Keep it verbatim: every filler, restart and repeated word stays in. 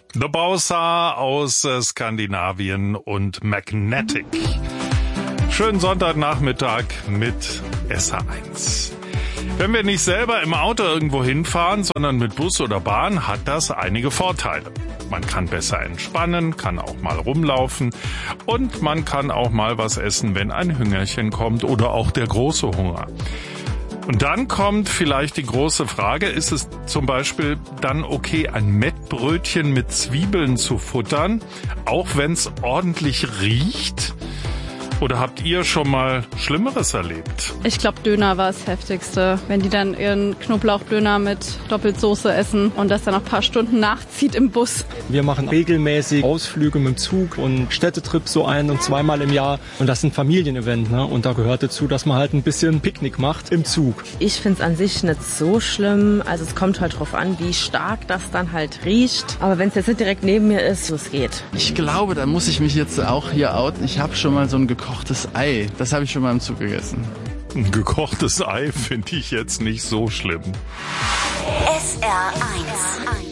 The Bausa aus äh, Skandinavien und Magnetic. Schönen Sonntagnachmittag mit S H eins. Wenn wir nicht selber im Auto irgendwo hinfahren, sondern mit Bus oder Bahn, hat das einige Vorteile. Man kann besser entspannen, kann auch mal rumlaufen und man kann auch mal was essen, wenn ein Hüngerchen kommt oder auch der große Hunger. Und dann kommt vielleicht die große Frage, ist es zum Beispiel dann okay, ein Mettbrötchen mit Zwiebeln zu futtern, auch wenn es ordentlich riecht? Oder habt ihr schon mal Schlimmeres erlebt? Ich glaube, Döner war das Heftigste. Wenn die dann ihren Knoblauchdöner mit Doppelsoße essen und das dann noch ein paar Stunden nachzieht im Bus. Wir machen regelmäßig Ausflüge mit dem Zug und Städtetrips so ein- und zweimal im Jahr. Und das ist ein Familienevent, ne? Und da gehört dazu, dass man halt ein bisschen Picknick macht im Zug. Ich finde es an sich nicht so schlimm. Also es kommt halt drauf an, wie stark das dann halt riecht. Aber wenn es jetzt nicht direkt neben mir ist, so es geht. Ich glaube, da muss ich mich jetzt auch hier outen. Ich habe schon mal so ein gekochtes Ei. Das habe ich schon mal im Zug gegessen. Ein gekochtes Ei finde ich jetzt nicht so schlimm. S R eins